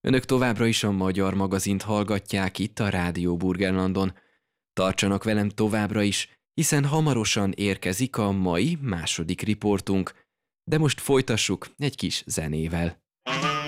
Önök továbbra is a Magyar Magazint hallgatják itt a Rádió Burgenlandon. Tartsanak velem továbbra is, hiszen hamarosan érkezik a mai második riportunk. De most folytassuk egy kis zenével.